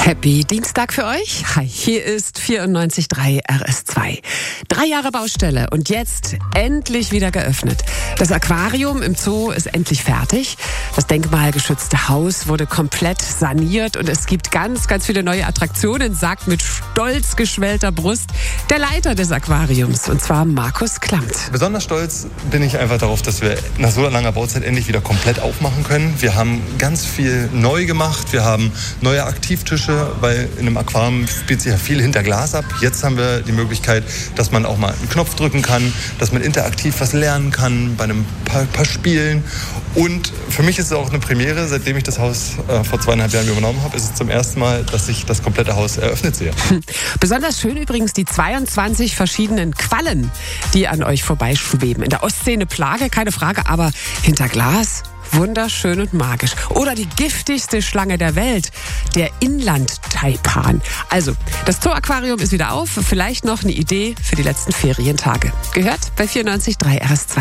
Happy Dienstag für euch. Hi, hier ist 94.3 RS2. 3 Jahre Baustelle und jetzt endlich wieder geöffnet. Das Aquarium im Zoo ist endlich fertig. Das denkmalgeschützte Haus wurde komplett saniert und es gibt ganz, ganz viele neue Attraktionen, sagt mit stolz geschwellter Brust der Leiter des Aquariums, und zwar Markus Klamt. Besonders stolz bin ich einfach darauf, dass wir nach so langer Bauzeit endlich wieder komplett aufmachen können. Wir haben ganz viel neu gemacht. Wir haben neue Aktivtische, weil in einem Aquarium spielt sich ja viel hinter Glas ab. Jetzt haben wir die Möglichkeit, dass man auch mal einen Knopf drücken kann, dass man interaktiv was lernen kann bei einem paar Spielen. Und für mich ist es auch eine Premiere, seitdem ich das Haus vor 2,5 Jahren übernommen habe, ist es zum ersten Mal, dass ich das komplette Haus eröffnet sehe. Besonders schön übrigens die 22 verschiedenen Quallen, die an euch vorbeischweben. In der Ostsee eine Plage, keine Frage, aber hinter Glas wunderschön und magisch. Oder die giftigste Schlange der Welt, der Inland-Taipan. Also, das Zoo-Aquarium ist wieder auf. Vielleicht noch eine Idee für die letzten Ferientage. Gehört bei 94.3 RS2.